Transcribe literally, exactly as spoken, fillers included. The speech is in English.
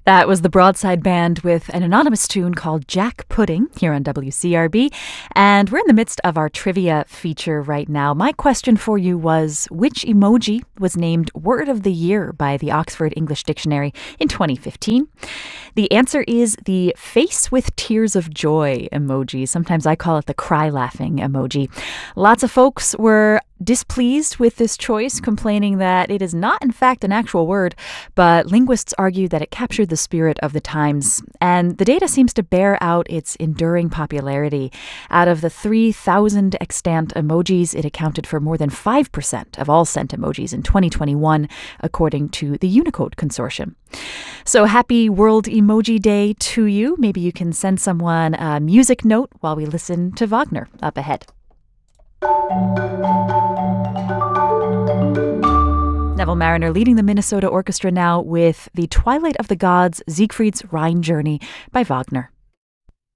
That was the Broadside Band with an anonymous tune called Jack Pudding here on W C R B. And we're in the midst of our trivia feature right now. My question for you was, which emoji was named Word of the Year by the Oxford English Dictionary in twenty fifteen? The answer is the face with tears of joy emoji. Sometimes I call it the cry laughing emoji. Lots of folks were displeased with this choice, complaining that it is not, in fact, an actual word, but linguists argued that it captured the spirit of the times. And the data seems to bear out its enduring popularity. Out of the three thousand extant emojis, it accounted for more than five percent of all sent emojis in twenty twenty-one, according to the Unicode Consortium. So happy World Emoji Day to you. Maybe you can send someone a music note while we listen to Wagner up ahead. Neville Mariner leading the Minnesota Orchestra now with The Twilight of the Gods, Siegfried's Rhine Journey by Wagner.